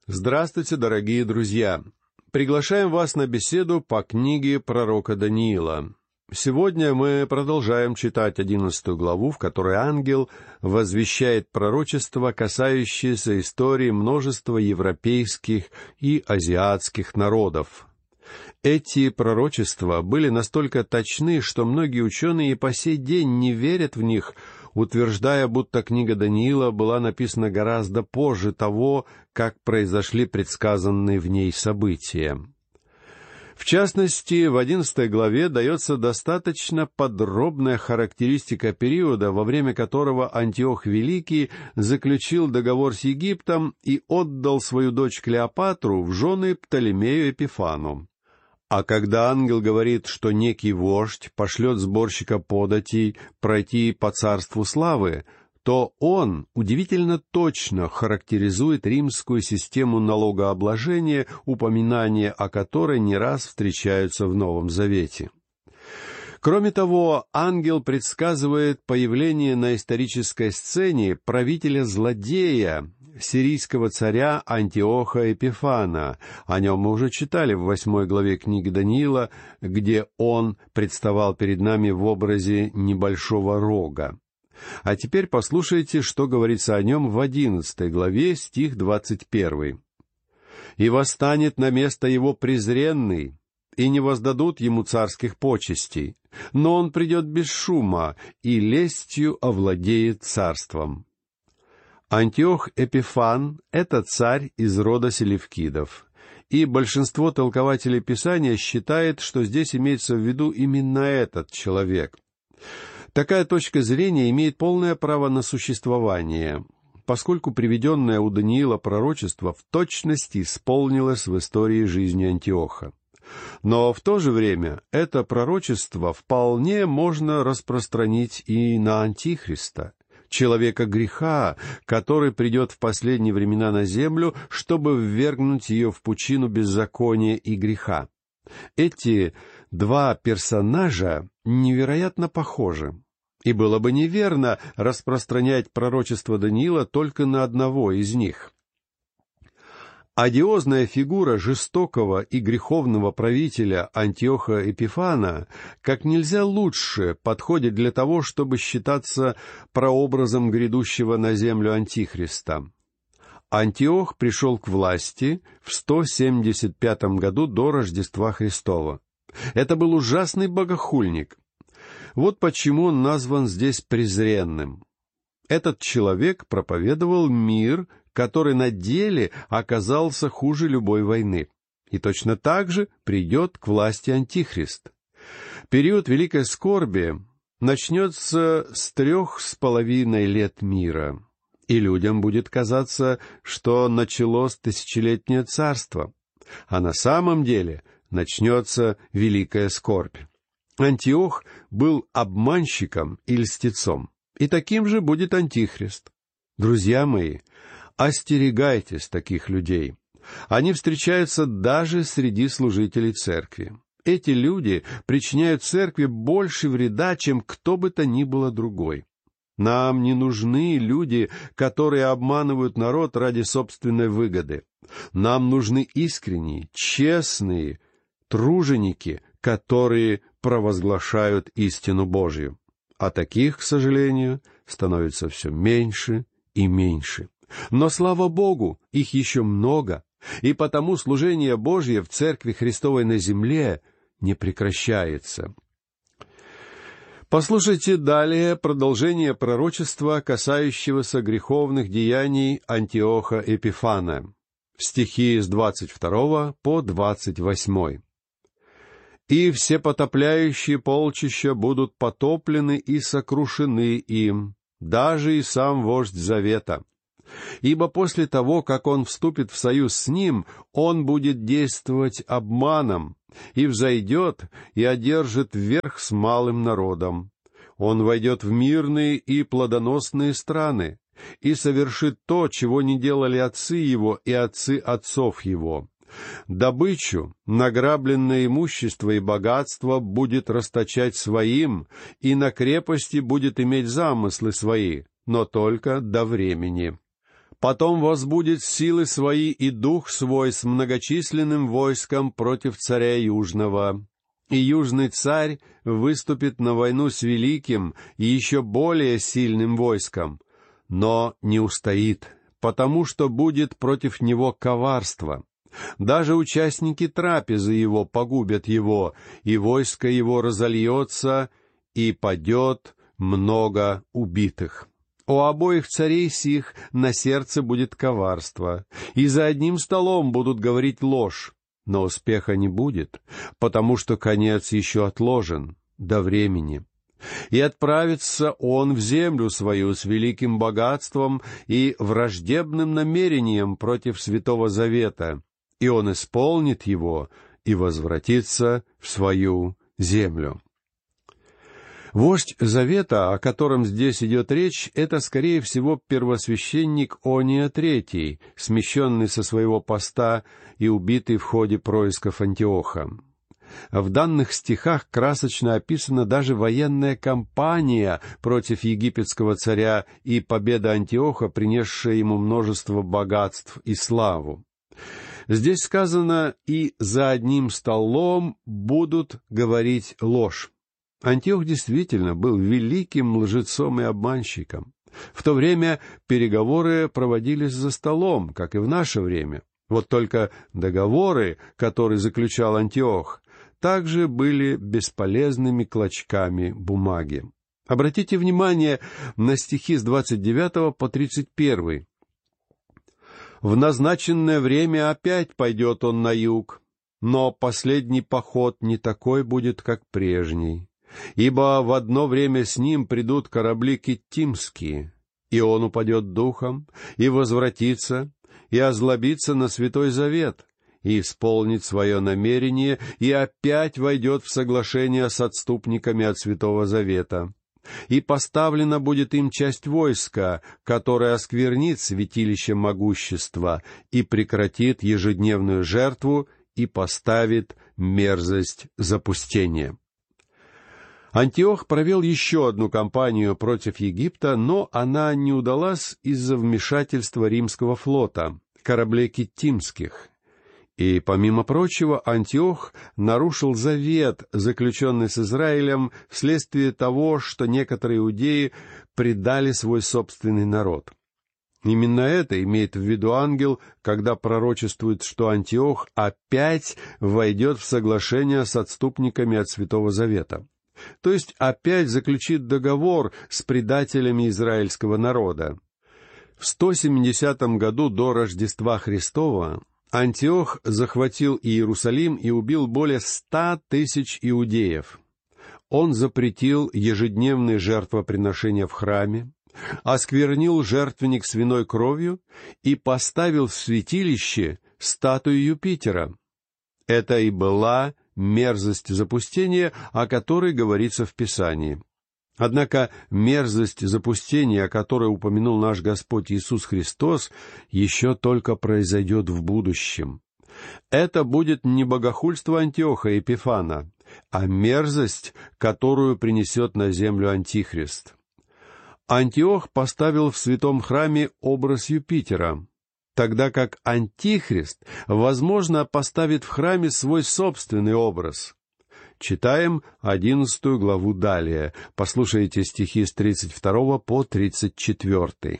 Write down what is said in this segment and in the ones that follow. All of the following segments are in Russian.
Здравствуйте, дорогие друзья! Приглашаем вас на беседу по книге пророка Даниила. Сегодня мы продолжаем читать 11 главу, в которой ангел возвещает пророчество, касающееся истории множества европейских и азиатских народов. Эти пророчества были настолько точны, что многие ученые и по сей день не верят в них, утверждая, будто книга Даниила была написана гораздо позже того, как произошли предсказанные в ней события. В частности, в 11 главе дается достаточно подробная характеристика периода, во время которого Антиох Великий заключил договор с Египтом и отдал свою дочь Клеопатру в жены Птолемею Эпифану. А когда ангел говорит, что некий вождь пошлет сборщика податей пройти по царству славы, то он удивительно точно характеризует римскую систему налогообложения, упоминания о которой не раз встречаются в Новом Завете. Кроме того, ангел предсказывает появление на исторической сцене правителя-злодея, сирийского царя Антиоха Эпифана. О нем мы уже читали в 8 главе книги Даниила, где он представал перед нами в образе небольшого рога. А теперь послушайте, что говорится о нем в 11 главе, стих 21. «И восстанет на место его презренный, и не воздадут ему царских почестей, но он придет без шума, и лестью овладеет царством». Антиох Эпифан — это царь из рода селевкидов, и большинство толкователей Писания считает, что здесь имеется в виду именно этот человек. Такая точка зрения имеет полное право на существование, поскольку приведенное у Даниила пророчество в точности исполнилось в истории жизни Антиоха. Но в то же время это пророчество вполне можно распространить и на Антихриста, человека греха, который придет в последние времена на землю, чтобы ввергнуть ее в пучину беззакония и греха. Эти два персонажа невероятно похожи, и было бы неверно распространять пророчество Даниила только на одного из них. Одиозная фигура жестокого и греховного правителя Антиоха Эпифана как нельзя лучше подходит для того, чтобы считаться прообразом грядущего на землю Антихриста. Антиох пришел к власти в 175 году до Рождества Христова. Это был ужасный богохульник. Вот почему он назван здесь презренным. Этот человек проповедовал мир, который на деле оказался хуже любой войны. И точно так же придет к власти Антихрист. Период Великой Скорби начнется с 3,5 лет мира, и людям будет казаться, что началось тысячелетнее царство, а на самом деле начнется Великая Скорбь. Антиох был обманщиком и льстецом, и таким же будет Антихрист. Друзья мои, остерегайтесь таких людей. Они встречаются даже среди служителей церкви. Эти люди причиняют церкви больше вреда, чем кто бы то ни было другой. Нам не нужны люди, которые обманывают народ ради собственной выгоды. Нам нужны искренние, честные труженики, которые провозглашают истину Божью. А таких, к сожалению, становится все меньше и меньше. Но, слава Богу, их еще много, и потому служение Божье в Церкви Христовой на земле не прекращается. Послушайте далее продолжение пророчества, касающегося греховных деяний Антиоха Эпифана, стихи с 22 по 28. «И все потопляющие полчища будут потоплены и сокрушены им, даже и сам вождь Завета. Ибо после того, как он вступит в союз с ним, он будет действовать обманом, и взойдет, и одержит верх с малым народом. Он войдет в мирные и плодоносные страны, и совершит то, чего не делали отцы его и отцы отцов его. Добычу, награбленное имущество и богатство будет расточать своим, и на крепости будет иметь замыслы свои, но только до времени. Потом возбудит силы свои и дух свой с многочисленным войском против царя Южного. И Южный царь выступит на войну с великим и еще более сильным войском, но не устоит, потому что будет против него коварство. Даже участники трапезы его погубят его, и войско его разольется, и падет много убитых. У обоих царей сих на сердце будет коварство, и за одним столом будут говорить ложь, но успеха не будет, потому что конец еще отложен до времени. И отправится он в землю свою с великим богатством и враждебным намерением против Святого Завета, и он исполнит его и возвратится в свою землю». Вождь Завета, о котором здесь идет речь, это, скорее всего, первосвященник Ония III, смещенный со своего поста и убитый в ходе происков Антиоха. В данных стихах красочно описана даже военная кампания против египетского царя и победа Антиоха, принесшая ему множество богатств и славу. Здесь сказано «и за одним столом будут говорить ложь». Антиох действительно был великим лжецом и обманщиком. В то время переговоры проводились за столом, как и в наше время. Вот только договоры, которые заключал Антиох, также были бесполезными клочками бумаги. Обратите внимание на стихи с 29 по 31. «В назначенное время опять пойдет он на юг, но последний поход не такой будет, как прежний. Ибо в одно время с ним придут корабли киттимские, и он упадет духом, и возвратится, и озлобится на Святой Завет, и исполнит свое намерение, и опять войдет в соглашение с отступниками от Святого Завета. И поставлена будет им часть войска, которая осквернит святилище могущества, и прекратит ежедневную жертву, и поставит мерзость запустения». Антиох провел еще одну кампанию против Египта, но она не удалась из-за вмешательства римского флота, кораблей киттимских. И, помимо прочего, Антиох нарушил завет, заключенный с Израилем, вследствие того, что некоторые иудеи предали свой собственный народ. Именно это имеет в виду ангел, когда пророчествует, что Антиох опять войдет в соглашение с отступниками от Святого Завета. То есть опять заключит договор с предателями израильского народа. В 170 году до Рождества Христова Антиох захватил Иерусалим и убил более 100 тысяч иудеев. Он запретил ежедневные жертвоприношения в храме, осквернил жертвенник свиной кровью и поставил в святилище статую Юпитера. Это и была мерзость запустения, о которой говорится в Писании. Однако мерзость запустения, о которой упомянул наш Господь Иисус Христос, еще только произойдет в будущем. Это будет не богохульство Антиоха Эпифана, а мерзость, которую принесет на землю Антихрист. Антиох поставил в святом храме образ Юпитера, тогда как Антихрист, возможно, поставит в храме свой собственный образ. Читаем 11 главу далее. Послушайте стихи с 32 по 34.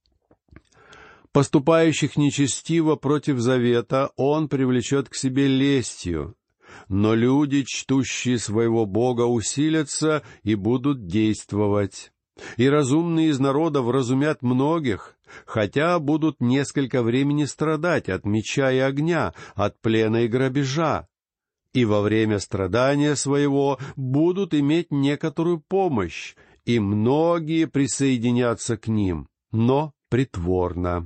«Поступающих нечестиво против завета он привлечет к себе лестью, но люди, чтущие своего Бога, усилятся и будут действовать. И разумные из народа вразумят многих, хотя будут несколько времени страдать от меча и огня, от плена и грабежа. И во время страдания своего будут иметь некоторую помощь, и многие присоединятся к ним, но притворно».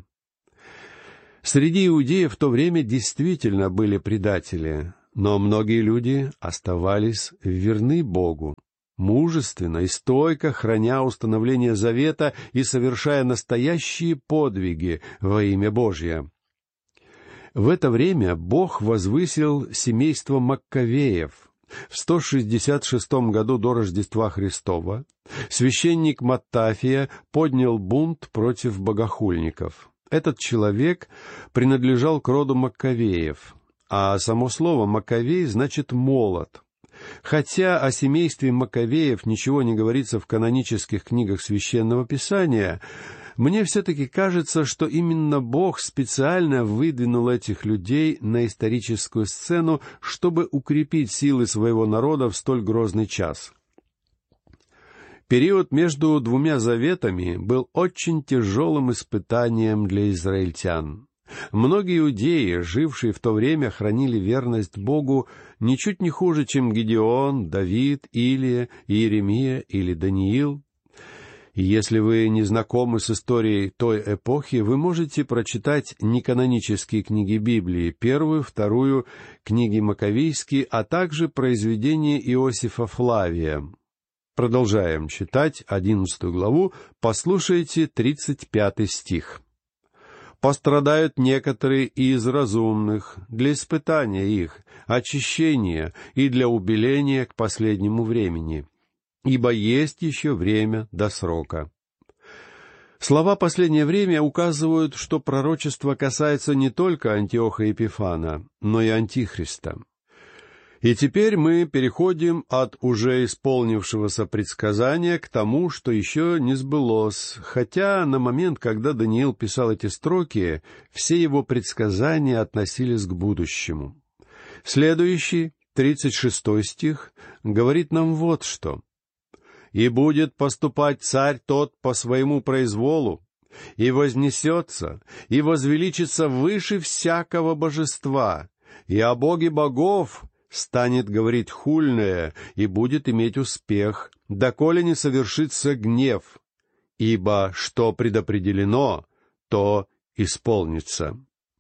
Среди иудеев в то время действительно были предатели, но многие люди оставались верны Богу, мужественно и стойко храня установление завета и совершая настоящие подвиги во имя Божье. В это время Бог возвысил семейство Маккавеев. В 166 году до Рождества Христова священник Маттафия поднял бунт против богохульников. Этот человек принадлежал к роду Маккавеев, а само слово «Маккавей» значит «молот». Хотя о семействе Маккавеев ничего не говорится в канонических книгах Священного Писания, мне все-таки кажется, что именно Бог специально выдвинул этих людей на историческую сцену, чтобы укрепить силы своего народа в столь грозный час. Период между двумя заветами был очень тяжелым испытанием для израильтян. Многие иудеи, жившие в то время, хранили верность Богу ничуть не хуже, чем Гедеон, Давид, Илия, Иеремия или Даниил. И если вы не знакомы с историей той эпохи, вы можете прочитать неканонические книги Библии, первую, вторую, книги Маковейские, а также произведения Иосифа Флавия. Продолжаем читать 11 главу, послушайте 35 стих. «Пострадают некоторые из разумных для испытания их, очищения и для убеления к последнему времени, ибо есть еще время до срока». Слова «последнее время» указывают, что пророчество касается не только Антиоха Епифана, но и Антихриста. И теперь мы переходим от уже исполнившегося предсказания к тому, что еще не сбылось, хотя на момент, когда Даниил писал эти строки, все его предсказания относились к будущему. Следующий, 36 стих, говорит нам вот что. «И будет поступать царь тот по своему произволу, и вознесется, и возвеличится выше всякого божества, и о Боге богов станет говорить хульное и будет иметь успех, доколе не совершится гнев, ибо что предопределено, то исполнится».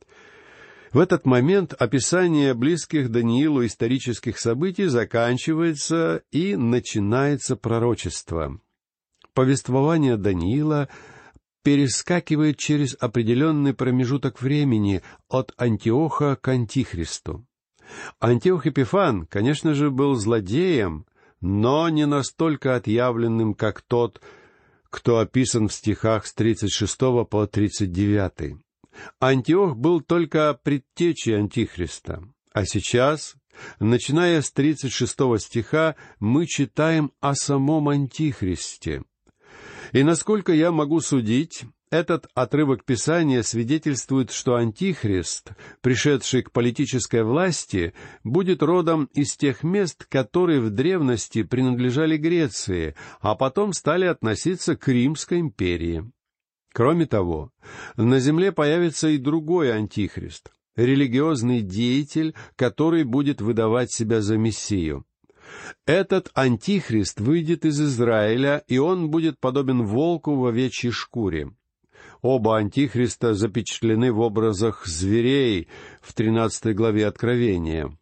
В этот момент описание близких Даниилу исторических событий заканчивается и начинается пророчество. Повествование Даниила перескакивает через определенный промежуток времени от Антиоха к Антихристу. Антиох Епифан, конечно же, был злодеем, но не настолько отъявленным, как тот, кто описан в стихах с 36 по 39. Антиох был только предтечей Антихриста, а сейчас, начиная с 36 стиха, мы читаем о самом Антихристе. И насколько я могу судить, этот отрывок Писания свидетельствует, что Антихрист, пришедший к политической власти, будет родом из тех мест, которые в древности принадлежали Греции, а потом стали относиться к Римской империи. Кроме того, на земле появится и другой Антихрист, религиозный деятель, который будет выдавать себя за Мессию. Этот Антихрист выйдет из Израиля, и он будет подобен волку в овечьей шкуре. Оба Антихриста запечатлены в образах зверей в 13 главе Откровения.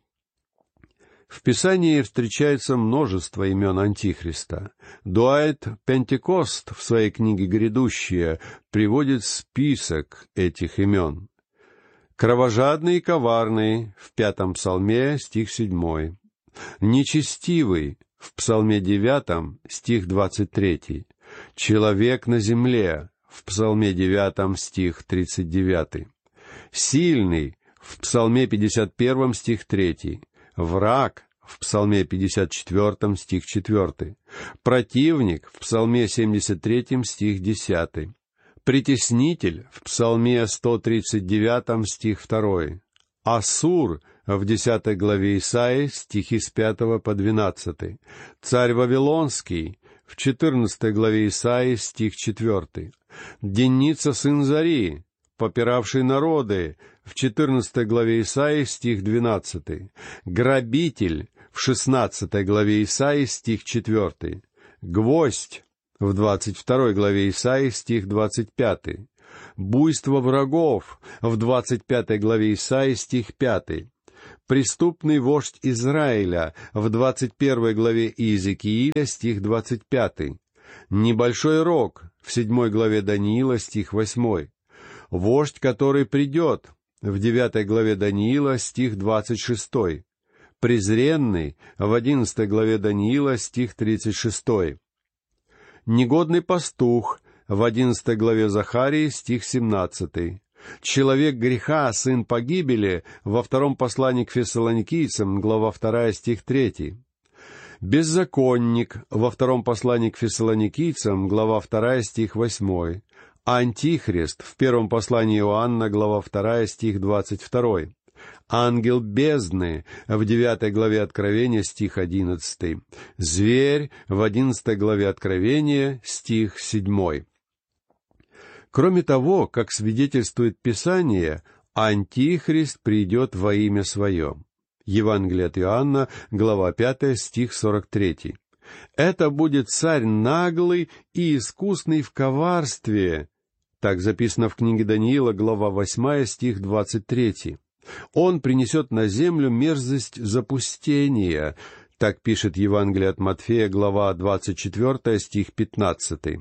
В Писании встречается множество имен Антихриста. Дуайт Пентекост в своей книге «Грядущее» приводит список этих имен. Кровожадный и коварный в 5 псалме, стих 7. Нечестивый в псалме 9, стих 23. Человек на земле в псалме 9, стих 39. Сильный в псалме 51, стих 3. Враг в псалме 54, стих 4. Противник в псалме 73, стих 10. Притеснитель в псалме 139, стих 2. Ассур в 10 главе Исаии, стихи с 5 по 12. Царь Вавилонский в 14 главе Исаии, стих 4. Денница сын Зари, попиравший народы, в 14 главе Исаии, стих 12. Грабитель в 16 главе Исаии, стих 4. Гвоздь в 22 главе Исаии, стих 25. Буйство врагов в 25 главе Исаии, стих 5. Преступный вождь Израиля в 21 главе Иезекииля, стих 25. Небольшой рог в 7 главе Даниила, стих 8. Вождь, который придет в 9 главе Даниила, стих 26. Презренный в 11 главе Даниила, стих 36. Негодный пастух в 11 главе Захарии, стих 17. Человек греха, сын погибели, во втором послании к Фессалоникийцам, глава 2, стих 3. Беззаконник, во втором послании к Фессалоникийцам, глава 2, стих 8. Антихрист, в первом послании Иоанна, глава 2, стих 22. Ангел бездны, в 9 главе Откровения, стих 11. Зверь, в 11 главе Откровения, стих 7. Кроме того, как свидетельствует Писание, Антихрист придет во имя Свое. Евангелие от Иоанна, глава 5, стих 43. Это будет царь наглый и искусный в коварстве. Так записано в книге Даниила, глава 8, стих 23. Он принесет на землю мерзость запустения. Так пишет Евангелие от Матфея, глава 24, стих 15.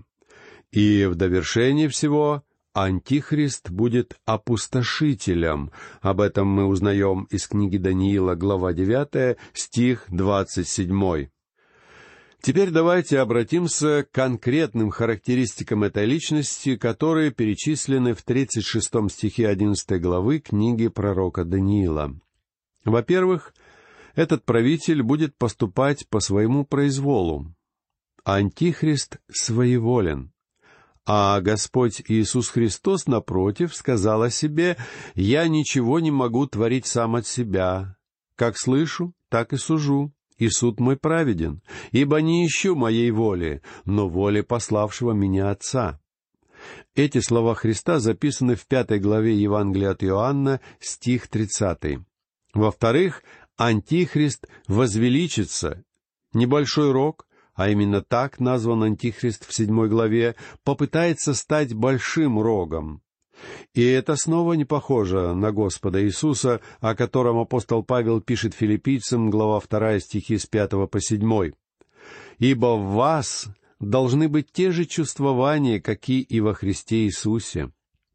И в довершении всего Антихрист будет опустошителем. Об этом мы узнаем из книги Даниила, глава 9, стих 27. Теперь давайте обратимся к конкретным характеристикам этой личности, которые перечислены в 36 стихе 11 главы книги пророка Даниила. Во-первых, этот правитель будет поступать по своему произволу. Антихрист своеволен. А Господь Иисус Христос, напротив, сказал о себе: «Я ничего не могу творить сам от себя. Как слышу, так и сужу, и суд мой праведен, ибо не ищу моей воли, но воли пославшего меня Отца». Эти слова Христа записаны в 5 главе Евангелия от Иоанна, стих 30. Во-вторых, Антихрист возвеличится. Небольшой рог, а именно так назван Антихрист в 7 главе, попытается стать большим рогом. И это снова не похоже на Господа Иисуса, о котором апостол Павел пишет филиппийцам, глава 2, стихи с 5 по 7. «Ибо в вас должны быть те же чувствования, какие и во Христе Иисусе.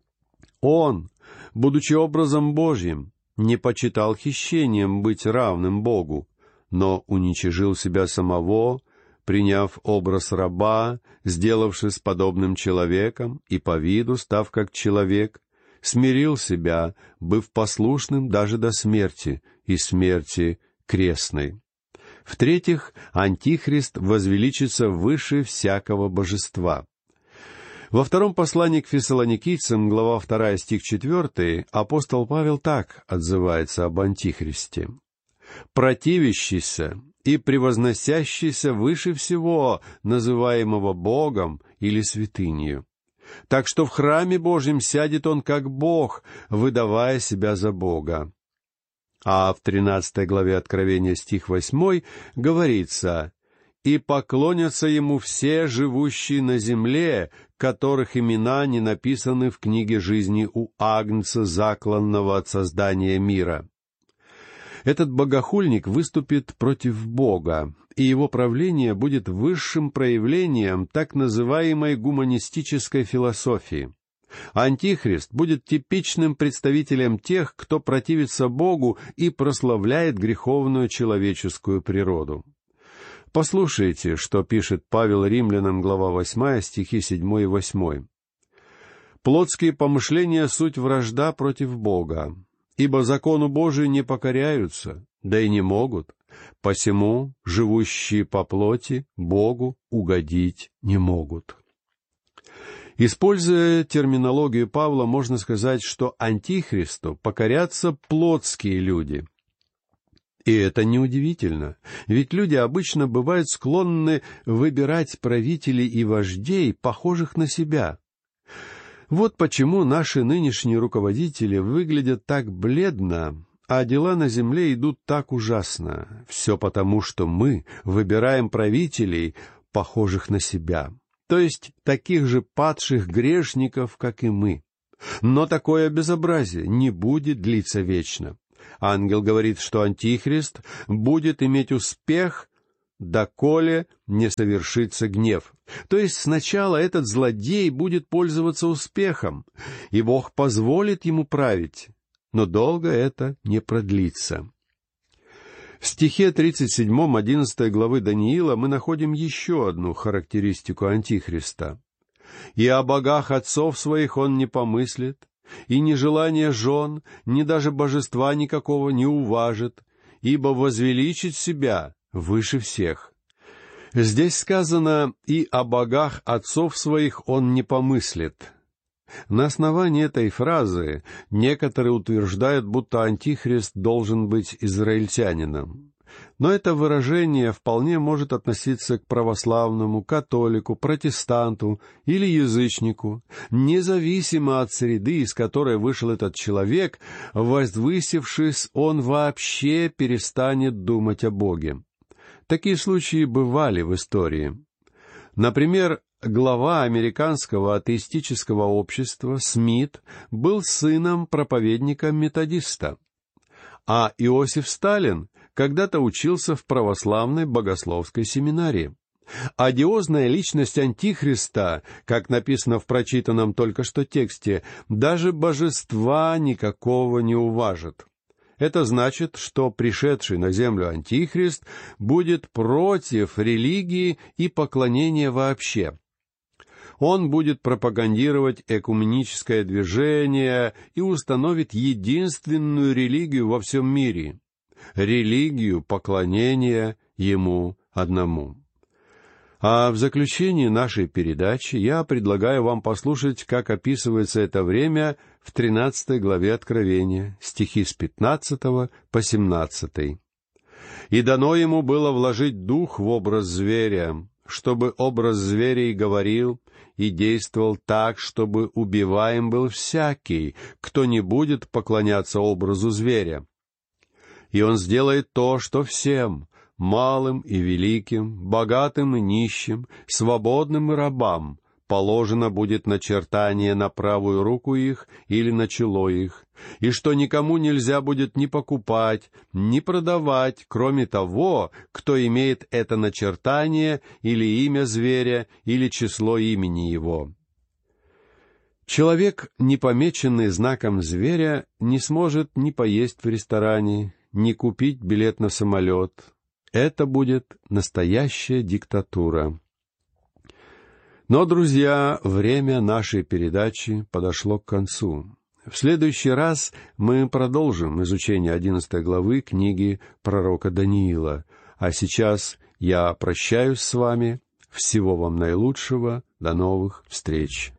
Он, будучи образом Божьим, не почитал хищением быть равным Богу, но уничижил себя самого, приняв образ раба, сделавшись подобным человеком, и по виду, став как человек, смирил себя, быв послушным даже до смерти, и смерти крестной». В-третьих, Антихрист возвеличится выше всякого божества. Во втором послании к Фессалоникийцам, глава 2, стих 4, апостол Павел так отзывается об Антихристе: «Противящийся и превозносящийся выше всего, называемого Богом или святынею. Так что в храме Божьем сядет он как Бог, выдавая себя за Бога». А в 13 главе Откровения, стих 8, говорится: «И поклонятся ему все живущие на земле, которых имена не написаны в книге жизни у Агнца, закланного от создания мира». Этот богохульник выступит против Бога, и его правление будет высшим проявлением так называемой гуманистической философии. Антихрист будет типичным представителем тех, кто противится Богу и прославляет греховную человеческую природу. Послушайте, что пишет Павел Римлянам, глава 8, стихи 7 и 8. «Плотские помышления — суть вражда против Бога, ибо закону Божию не покоряются, да и не могут, посему живущие по плоти Богу угодить не могут». Используя терминологию Павла, можно сказать, что Антихристу покорятся плотские люди. И это неудивительно, ведь люди обычно бывают склонны выбирать правителей и вождей, похожих на себя. Вот почему наши нынешние руководители выглядят так бледно, а дела на земле идут так ужасно. Все потому, что мы выбираем правителей, похожих на себя, то есть таких же падших грешников, как и мы. Но такое безобразие не будет длиться вечно. Ангел говорит, что Антихрист будет иметь успех, доколе не совершится гнев. То есть сначала этот злодей будет пользоваться успехом, и Бог позволит ему править, но долго это не продлится. В стихе 37 11 главы Даниила мы находим еще одну характеристику Антихриста. И о богах отцов своих он не помыслит, и ни желания жен, ни даже божества никакого не уважит, ибо возвеличит себя выше всех». Здесь сказано «и о богах отцов своих он не помыслит». На основании этой фразы некоторые утверждают, будто Антихрист должен быть израильтянином. Но это выражение вполне может относиться к православному, католику, протестанту или язычнику, независимо от среды, из которой вышел этот человек. Возвысившись, он вообще перестанет думать о Боге. Такие случаи бывали в истории. Например, глава американского атеистического общества Смит был сыном проповедника-методиста, а Иосиф Сталин когда-то учился в православной богословской семинарии. Одиозная личность Антихриста, как написано в прочитанном только что тексте, даже божества никакого не уважит. Это значит, что пришедший на землю Антихрист будет против религии и поклонения вообще. Он будет пропагандировать экуменическое движение и установит единственную религию во всем мире — религию поклонения Ему одному. А в заключении нашей передачи я предлагаю вам послушать, как описывается это время в 13 главе Откровения, стихи с 15 по 17. «И дано ему было вложить дух в образ зверя, чтобы образ зверя и говорил, и действовал так, чтобы убиваем был всякий, кто не будет поклоняться образу зверя. И он сделает то, что всем, малым и великим, богатым и нищим, свободным и рабам, положено будет начертание на правую руку их или на чело их, и что никому нельзя будет ни покупать, ни продавать, кроме того, кто имеет это начертание или имя зверя, или число имени его». Человек, не помеченный знаком зверя, не сможет ни поесть в ресторане, ни купить билет на самолет. Это будет настоящая диктатура. Но, друзья, время нашей передачи подошло к концу. В следующий раз мы продолжим изучение 11 главы книги пророка Даниила. А сейчас я прощаюсь с вами. Всего вам наилучшего. До новых встреч.